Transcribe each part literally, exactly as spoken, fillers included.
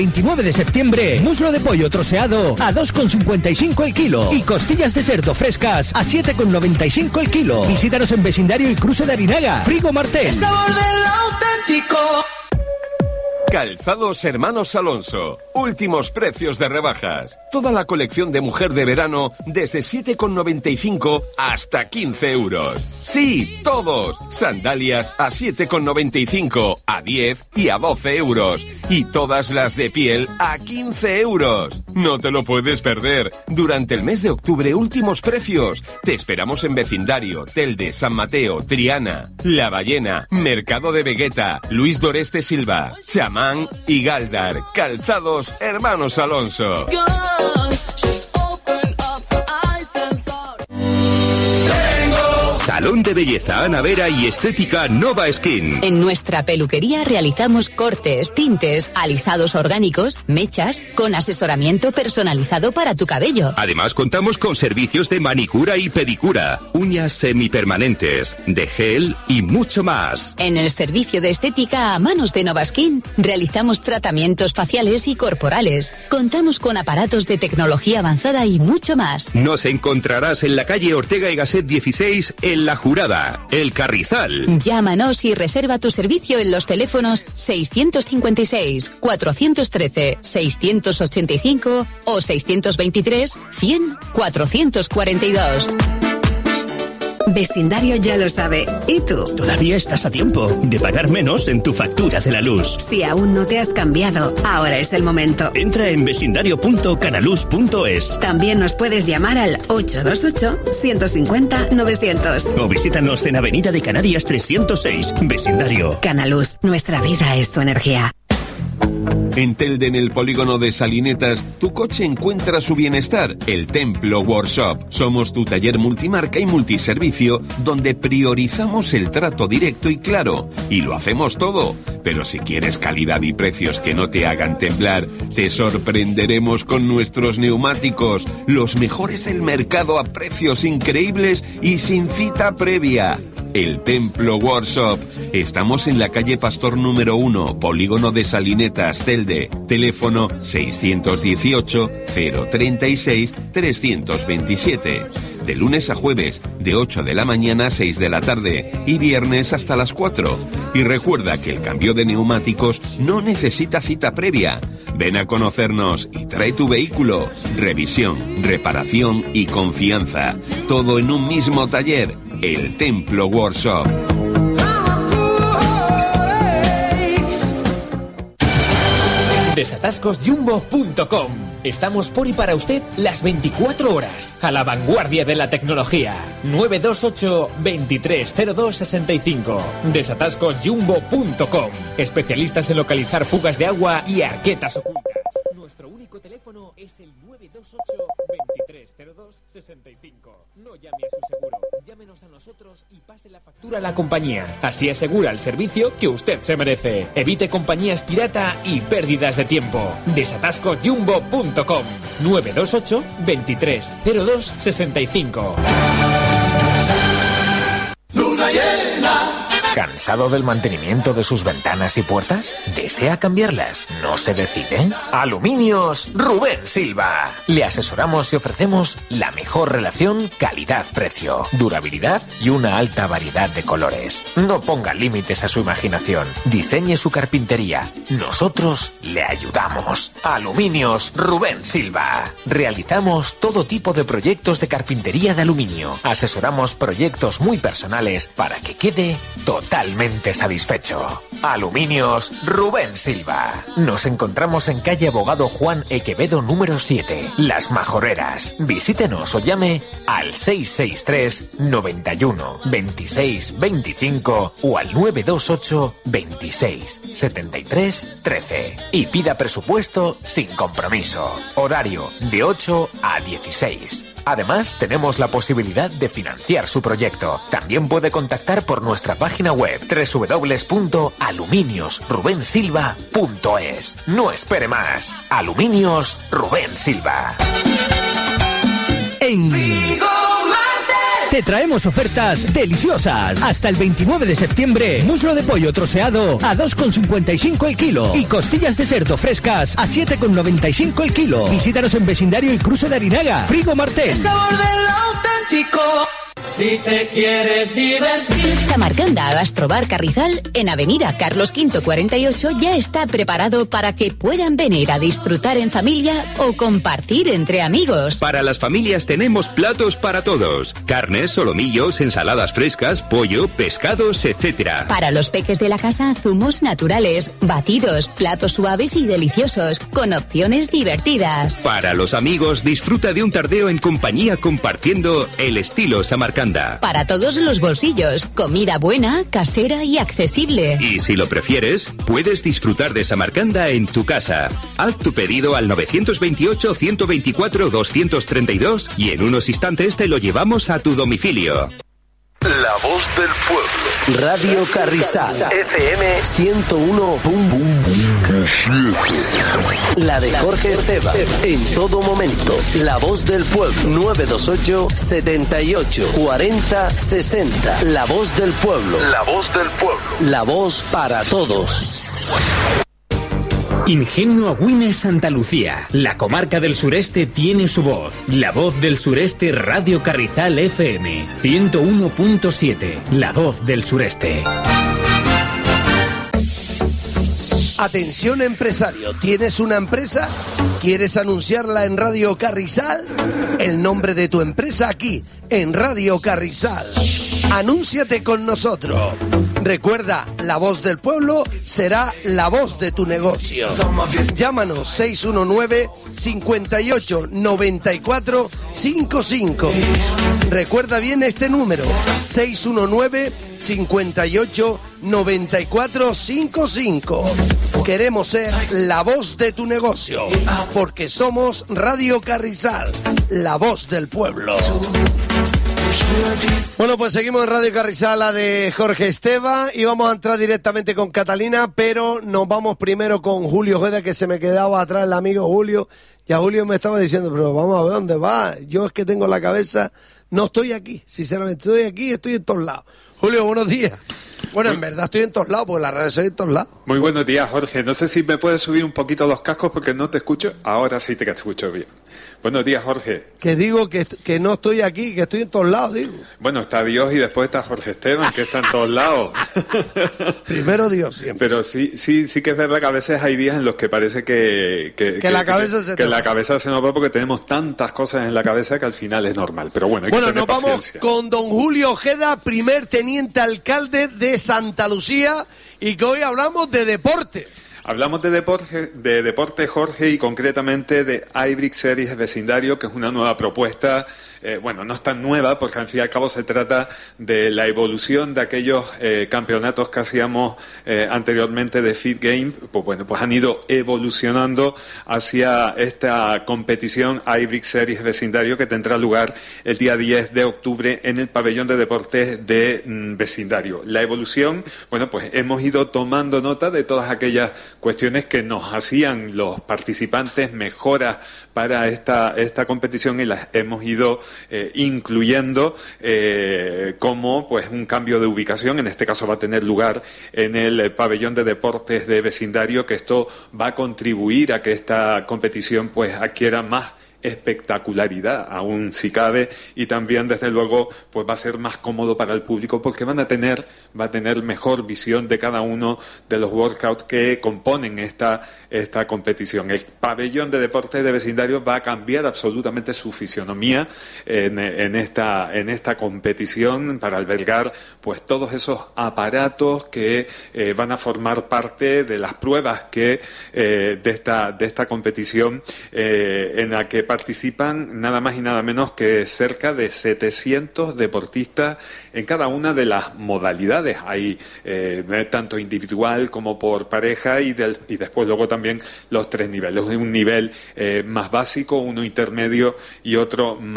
veintinueve de septiembre, muslo de pollo troceado a dos con cincuenta y cinco el kilo y costillas de cerdo frescas a siete con noventa y cinco el kilo. Visítanos en Vecindario y Cruce de Arinaga. Frigo Martel. El sabor del auténtico. Calzados Hermanos Alonso. Últimos precios de rebajas. Toda la colección de mujer de verano desde siete con noventa y cinco hasta quince euros. Sí, todos. Sandalias a siete con noventa y cinco, a diez y a doce euros. Y todas las de piel a quince euros. No te lo puedes perder. Durante el mes de octubre, últimos precios. Te esperamos en Vecindario, Telde, San Mateo, Triana, La Ballena, Mercado de Vegueta, Luis Doreste Silva, Chamán y Galdar. Calzados Hermanos Alonso. Salón de Belleza Ana Vera y Estética Nova Skin. En nuestra peluquería realizamos cortes, tintes, alisados orgánicos, mechas, con asesoramiento personalizado para tu cabello. Además contamos con servicios de manicura y pedicura, uñas semipermanentes, de gel y mucho más. En el servicio de estética a manos de Nova Skin realizamos tratamientos faciales y corporales. Contamos con aparatos de tecnología avanzada y mucho más. Nos encontrarás en la calle Ortega y Gasset dieciséis en La Jurada, El Carrizal. Llámanos y reserva tu servicio en los teléfonos seiscientos cincuenta y seis, cuatrocientos trece, seiscientos ochenta y cinco o seiscientos veintitrés, cien, cuatrocientos cuarenta y dos. Vecindario ya lo sabe. ¿Y tú? Todavía estás a tiempo de pagar menos en tu factura de la luz. Si aún no te has cambiado, ahora es el momento. Entra en vecindario punto canaluz punto es. También nos puedes llamar al ocho dos ocho, ciento cincuenta, novecientos. O visítanos en Avenida de Canarias trescientos seis, Vecindario. Canaluz, nuestra vida es tu energía. En Telde, en el polígono de Salinetas, tu coche encuentra su bienestar. El Templo Workshop. Somos tu taller multimarca y multiservicio, donde priorizamos el trato directo y claro. Y lo hacemos todo. Pero si quieres calidad y precios que no te hagan temblar, te sorprenderemos con nuestros neumáticos. Los mejores del mercado a precios increíbles y sin cita previa. El Templo Workshop. Estamos en la calle Pastor número uno, polígono de Salinetas, Telde. Teléfono seiscientos dieciocho, cero treinta y seis, trescientos veintisiete. De lunes a jueves, de ocho de la mañana a seis de la tarde. Y viernes hasta las cuatro. Y recuerda que el cambio de neumáticos no necesita cita previa. Ven a conocernos y trae tu vehículo. Revisión, reparación y confianza. Todo en un mismo taller. El Templo Workshop. desatascos jumbo punto com. Estamos por y para usted las veinticuatro horas, a la vanguardia de la tecnología. nueve dos ocho, veintitrés cero dos sesenta y cinco. desatascos jumbo punto com. Especialistas en localizar fugas de agua y arquetas ocultas. Nuestro único teléfono es el nueve dos ocho, veintitrés cero dos sesenta y cinco. No llame a su seguro, llámenos a nosotros y pase la factura a la compañía. Así asegura el servicio que usted se merece. Evite compañías pirata y pérdidas de tiempo. desatascos jumbo punto com. nueve dos ocho, veintitrés cero dos sesenta y cinco. Luna llena. ¿Cansado del mantenimiento de sus ventanas y puertas? ¿Desea cambiarlas? ¿No se decide? Aluminios Rubén Silva. Le asesoramos y ofrecemos la mejor relación calidad-precio, durabilidad y una alta variedad de colores. No ponga límites a su imaginación. Diseñe su carpintería. Nosotros le ayudamos. Aluminios Rubén Silva. Realizamos todo tipo de proyectos de carpintería de aluminio. Asesoramos proyectos muy personales para que quede todo totalmente satisfecho. Aluminios Rubén Silva. Nos encontramos en calle Abogado Juan Equevedo número siete, Las Majoreras. Visítenos o llame al seis seis tres, noventa y uno, veintiséis, veinticinco o al nueve dos ocho, veintiséis, setenta y tres, trece y pida presupuesto sin compromiso. Horario de ocho a dieciséis. Además, tenemos la posibilidad de financiar su proyecto. También puede contactar por nuestra página web doble u doble u doble u punto aluminios rubén silva punto es. No espere más. Aluminios Rubén Silva. En Frigo Martel. te traemos ofertas deliciosas. Hasta el veintinueve de septiembre, muslo de pollo troceado a dos con cincuenta y cinco el kilo y costillas de cerdo frescas a siete con noventa y cinco el kilo. Visítanos en vecindario y cruce de Arinaga. Frigo Martel. El sabor del auténtico. Si te quieres divertir. Samarcanda Gastrobar Carrizal, en Avenida Carlos V cuarenta y ocho, ya está preparado para que puedan venir a disfrutar en familia o compartir entre amigos. Para las familias tenemos platos para todos. Carnes, solomillos, ensaladas frescas, pollo, pescados, etcétera. Para los peques de la casa, zumos naturales, batidos, platos suaves y deliciosos, con opciones divertidas. Para los amigos, disfruta de un tardeo en compañía compartiendo el estilo Samarcanda. Para todos los bolsillos, comida buena, casera y accesible. Y si lo prefieres, puedes disfrutar de Samarcanda en tu casa. Haz tu pedido al nueve dos ocho, uno veinticuatro, doscientos treinta y dos y en unos instantes te lo llevamos a tu domicilio. La voz del pueblo. Radio Carrizal. F M ciento uno punto siete. La de Jorge Esteban. En todo momento. La voz del pueblo. nueve dos ocho, setenta y ocho, cuarenta, sesenta. La voz del pueblo. La voz del pueblo. La voz para todos. Ingenio Agüines Santa Lucía. La comarca del sureste tiene su voz. La voz del sureste Radio Carrizal F M ciento uno punto siete. La voz del sureste. Atención empresario, ¿tienes una empresa? ¿Quieres anunciarla en Radio Carrizal? El nombre de tu empresa aquí, en Radio Carrizal. Anúnciate con nosotros. Recuerda, la voz del pueblo será la voz de tu negocio. Llámanos seis uno nueve, cinco ocho, nueve cuatro cinco cinco. Recuerda bien este número, seis uno nueve, cinco ocho, nueve cuatro cinco cinco. Queremos ser la voz de tu negocio, porque somos Radio Carrizal, la voz del pueblo. Bueno, pues seguimos en Radio Carrizal, la de Jorge Esteban, y vamos a entrar directamente con Catalina, pero nos vamos primero con Julio Ojeda, que se me quedaba atrás el amigo Julio. Ya Julio me estaba diciendo, pero vamos a ver dónde va. Yo es que tengo la cabeza, no estoy aquí, sinceramente, estoy aquí, estoy en todos lados. Julio, buenos días. Bueno, en verdad estoy en todos lados, porque la radio soy en todos lados. Muy buenos días, Jorge. No sé si me puedes subir un poquito los cascos porque no te escucho. Ahora sí te escucho bien. Buenos días, Jorge. Que digo que, que no estoy aquí, que estoy en todos lados, digo. Bueno, está Dios y después está Jorge Esteban, que está en todos lados. Primero Dios siempre. Pero sí, sí, sí que es verdad que a veces hay días en los que parece que... Que, que, que la cabeza que, se Que nos la va. cabeza se nos va porque tenemos tantas cosas en la cabeza que al final es normal. Pero bueno, hay Bueno, que tener nos paciencia. vamos con don Julio Ojeda, primer teniente alcalde de Santa Lucía, y que hoy hablamos de deporte. Hablamos de deporte, de deporte, Jorge, y concretamente de iBrix Series Vecindario, que es una nueva propuesta. Eh, bueno, no es tan nueva, porque al fin y al cabo se trata de la evolución de aquellos eh, campeonatos que hacíamos eh, anteriormente de Fit Game. Pues bueno, pues han ido evolucionando hacia esta competición iBrix Series Vecindario, que tendrá lugar el día diez de octubre en el pabellón de deportes de mm, Vecindario. La evolución, bueno, pues hemos ido tomando nota de todas aquellas cuestiones que nos hacían los participantes mejoras para esta, esta competición, y las hemos ido eh, incluyendo eh, como pues un cambio de ubicación. En este caso va a tener lugar en el eh, pabellón de deportes de Vecindario, que esto va a contribuir a que esta competición pues adquiera más espectacularidad, aún si cabe, y también desde luego pues va a ser más cómodo para el público, porque van a tener va a tener mejor visión de cada uno de los workouts que componen esta esta competición. El pabellón de deportes de Vecindario va a cambiar absolutamente su fisionomía en, en esta en esta competición, para albergar pues todos esos aparatos que eh, van a formar parte de las pruebas que eh, de esta de esta competición eh, en la que participan nada más y nada menos que cerca de setecientos deportistas en cada una de las modalidades. Hay eh, tanto individual como por pareja, y, del, y después luego también los tres niveles. Un nivel eh, más básico, uno intermedio y otro más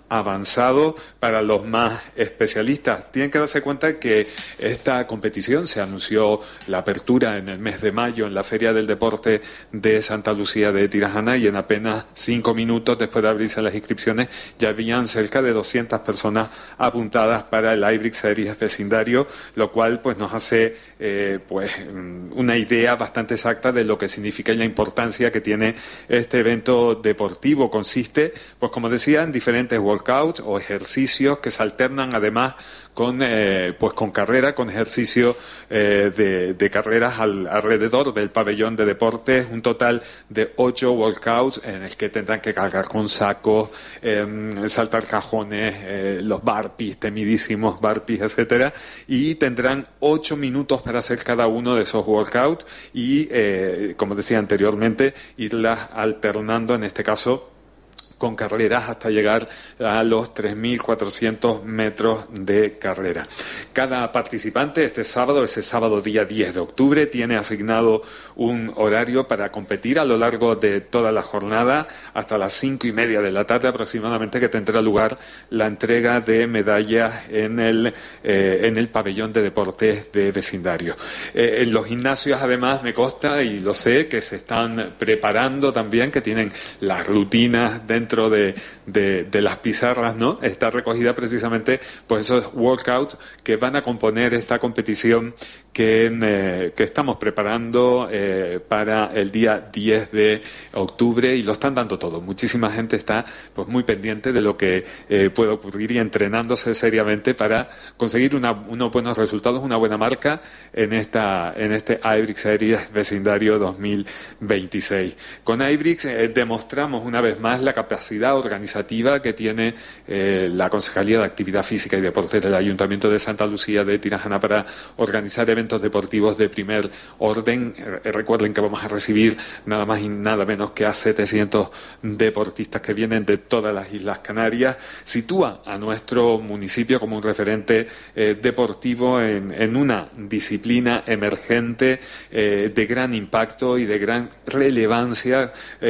avanzado para los más especialistas. Tienen que darse cuenta que esta competición se anunció la apertura en el mes de mayo en la Feria del Deporte de Santa Lucía de Tirajana, y en apenas cinco minutos después de abrirse las inscripciones ya habían cerca de doscientas personas apuntadas para el iBrix Series Vecindario, lo cual pues nos hace eh, pues una idea bastante exacta de lo que significa y la importancia que tiene este evento deportivo. Consiste, pues como decía, en diferentes workouts o ejercicios que se alternan además con eh, pues con carrera, con ejercicio eh, de, de carreras al, alrededor del pabellón de deportes, un total de ocho workouts en el que tendrán que cargar con sacos, eh, saltar cajones, eh, los burpees, temidísimos burpees, etcétera, y tendrán ocho minutos para hacer cada uno de esos workouts y, eh, como decía anteriormente, irlas alternando, en este caso con carreras hasta llegar a los tres mil cuatrocientos metros de carrera. Cada participante este sábado, ese sábado día diez de octubre, tiene asignado un horario para competir a lo largo de toda la jornada hasta las cinco y media de la tarde aproximadamente, que tendrá lugar la entrega de medallas en el, eh, en el pabellón de deportes de vecindario. Eh, en los gimnasios además me consta y lo sé que se están preparando también, que tienen las rutinas dentro dentro de, de, de las pizarras, ¿no? Está recogida precisamente pues esos workouts que van a componer esta competición que, eh, que estamos preparando eh, para el día diez de octubre, y lo están dando todo. Muchísima gente está pues muy pendiente de lo que eh, puede ocurrir y entrenándose seriamente para conseguir una, unos buenos resultados, una buena marca en esta en este iBrix Series Vecindario dos mil veintiséis. Con iBrix eh, demostramos una vez más la capacidad organizativa que tiene eh, la Concejalía de Actividad Física y Deportes del Ayuntamiento de Santa Lucía de Tirajana para organizar eventos deportivos de primer orden. Eh, recuerden que vamos a recibir nada más y nada menos que a setecientos deportistas que vienen de todas las Islas Canarias. Sitúa a nuestro municipio como un referente eh, deportivo en, en una disciplina emergente eh, de gran impacto y de gran relevancia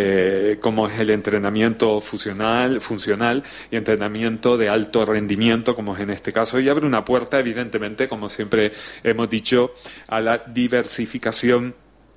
eh, como es el entrenamiento funcional, funcional y entrenamiento de alto rendimiento, como es en este caso, y abre una puerta, evidentemente, como siempre hemos dicho, a la diversificación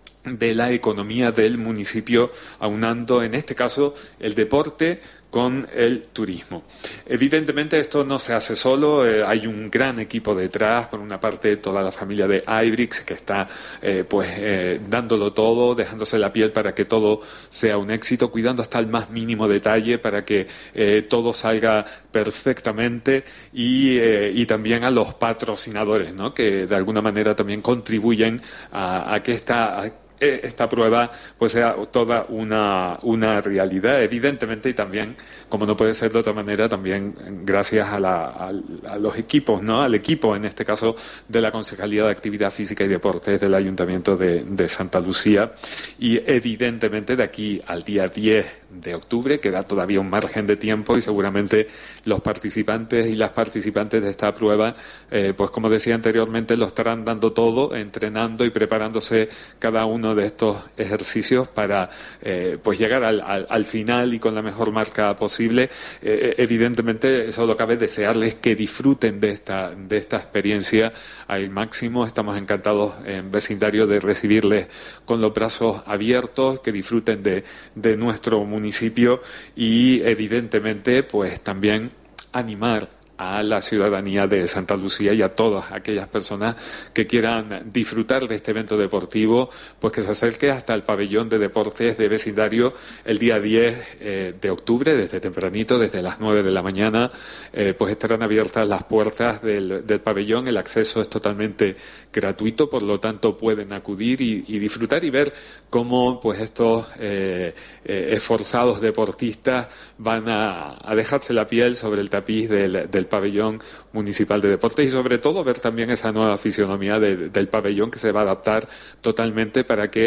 de la economía del municipio, aunando en este caso el deporte con el turismo. Evidentemente esto no se hace solo, eh, hay un gran equipo detrás, por una parte toda la familia de iBrix que está eh, pues eh, dándolo todo, dejándose la piel para que todo sea un éxito, cuidando hasta el más mínimo detalle para que eh, todo salga perfectamente, y, eh, y también a los patrocinadores, ¿no? Que de alguna manera también contribuyen a, a que esta a esta prueba pues sea toda una, una realidad, evidentemente, y también, como no puede ser de otra manera, también gracias a, la, a, a los equipos, ¿no? Al equipo, en este caso, de la Concejalía de Actividad Física y Deportes del Ayuntamiento de, de Santa Lucía. Y evidentemente de aquí al día diez de octubre queda todavía un margen de tiempo, y seguramente los participantes y las participantes de esta prueba, eh, pues como decía anteriormente, lo estarán dando todo, entrenando y preparándose cada uno de estos ejercicios para eh, pues llegar al, al, al final y con la mejor marca posible. Eh, evidentemente, solo cabe desearles que disfruten de esta, de esta experiencia al máximo. Estamos encantados en vecindario de recibirles con los brazos abiertos, que disfruten de, de nuestro municipio, y evidentemente pues también animar a la ciudadanía de Santa Lucía y a todas aquellas personas que quieran disfrutar de este evento deportivo, pues que se acerque hasta el pabellón de deportes de vecindario el día diez eh, de octubre, desde tempranito, desde las nueve de la mañana, eh, pues estarán abiertas las puertas del, del pabellón. El acceso es totalmente gratuito, por lo tanto pueden acudir y, y disfrutar y ver cómo pues estos eh, eh, esforzados deportistas van a, a dejarse la piel sobre el tapiz del, del pabellón municipal de deportes, y sobre todo ver también esa nueva fisionomía de, del pabellón, que se va a adaptar totalmente para que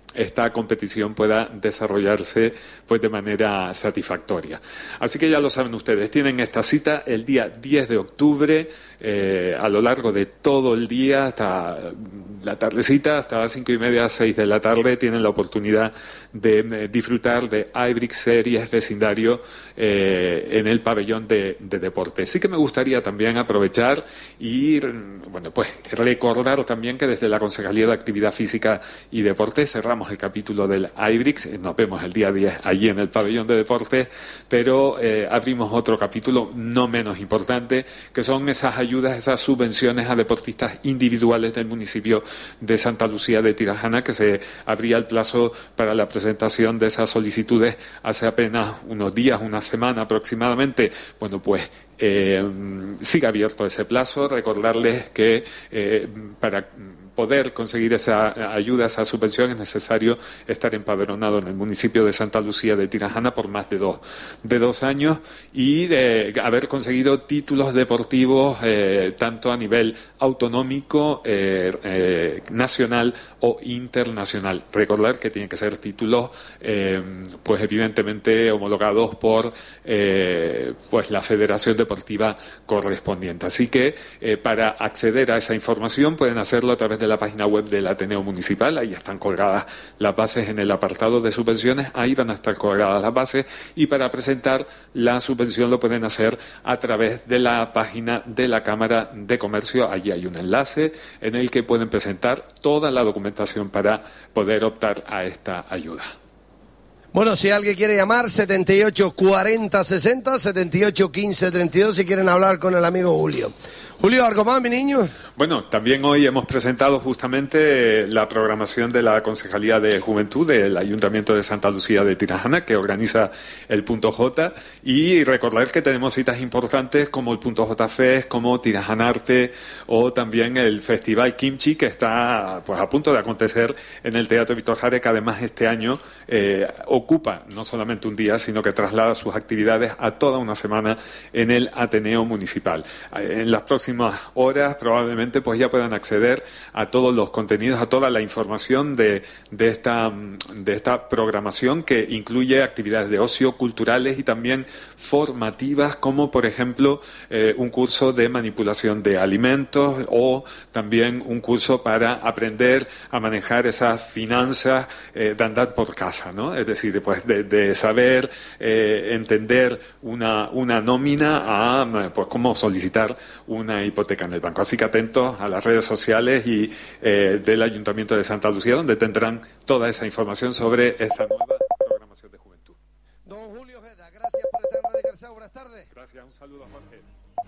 esta competición pueda desarrollarse pues de manera satisfactoria. Así que ya lo saben ustedes, tienen esta cita el día diez de octubre, eh, a lo largo de todo el día hasta la tardecita, hasta las cinco y media, seis de la tarde, tienen la oportunidad de eh, disfrutar de iBrix Series Vecindario eh, en el pabellón de, de deporte. Sí que me gustaría también aprovechar y bueno, pues recordar también que desde la Concejalía de Actividad Física y Deporte cerramos el capítulo del iBrix, nos vemos el día diez allí en el pabellón de deporte, pero eh, abrimos otro capítulo no menos importante, que son esas ayudas, esas subvenciones a deportistas individuales del municipio de Santa Lucía de Tirajana, que se abría el plazo para la presentación de esas solicitudes hace apenas unos días, una semana aproximadamente. Bueno, pues eh, sigue abierto ese plazo. Recordarles que eh, para poder conseguir esa ayuda, esa subvención, es necesario estar empadronado en el municipio de Santa Lucía de Tirajana por más de dos, de dos años y de haber conseguido títulos deportivos eh, tanto a nivel autonómico, eh, eh, nacional o internacional. Recordar que tienen que ser títulos, eh, pues evidentemente homologados por eh, pues la Federación Deportiva correspondiente. Así que eh, para acceder a esa información pueden hacerlo a través de la página web del Ateneo Municipal. Ahí están colgadas las bases en el apartado de subvenciones, ahí van a estar colgadas las bases, y para presentar la subvención lo pueden hacer a través de la página de la Cámara de Comercio. Allí hay un enlace en el que pueden presentar toda la documentación para poder optar a esta ayuda. Bueno, si alguien quiere llamar, setenta y ocho cuarenta sesenta, setenta y ocho quince treinta y dos, si quieren hablar con el amigo Julio. Julio, ¿algo más, mi niño? Bueno, también hoy hemos presentado justamente la programación de la Concejalía de Juventud del Ayuntamiento de Santa Lucía de Tirajana, que organiza el Punto J, y recordar que tenemos citas importantes como el Punto J Fest, como Tirajanarte, o también el Festival Kimchi, que está pues a punto de acontecer en el Teatro Víctor Jara, que además este año eh, ocupa no solamente un día, sino que traslada sus actividades a toda una semana en el Ateneo Municipal. En las próximas horas probablemente pues ya puedan acceder a todos los contenidos, a toda la información de, de, esta, de esta programación, que incluye actividades de ocio, culturales y también formativas, como por ejemplo eh, un curso de manipulación de alimentos, o también un curso para aprender a manejar esas finanzas eh, de andar por casa, ¿no? Es decir, pues de, de saber eh, entender una, una nómina a pues cómo solicitar una hipoteca en el banco. Así que atentos a las redes sociales y eh, del Ayuntamiento de Santa Lucía, donde tendrán toda esa información sobre esta nueva programación de juventud. Don Julio Ojeda, gracias por estar en Radio Carrizal. Buenas tardes. Gracias, un saludo, Jorge.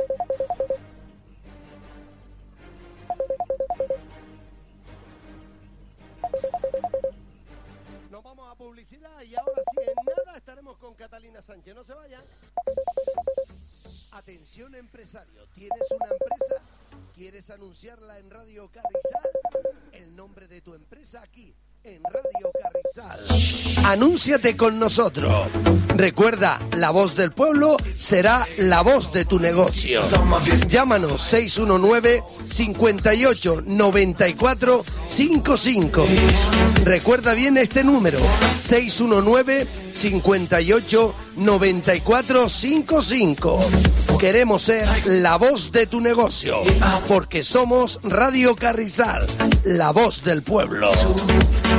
Nos vamos a publicidad y ahora sí, en nada estaremos con Catalina Sánchez. No se vayan. Atención, empresario, ¿tienes una empresa? ¿Quieres anunciarla en Radio Carrizal? El nombre de tu empresa aquí, en Radio Carrizal. Anúnciate con nosotros. Recuerda, la voz del pueblo será la voz de tu negocio. Llámanos seis uno nueve, cinco ocho, nueve cuatro cinco cinco. Recuerda bien este número, seis uno nueve, cinco ocho, nueve cuatro cinco cinco. Queremos ser la voz de tu negocio, porque somos Radio Carrizal, la voz del pueblo.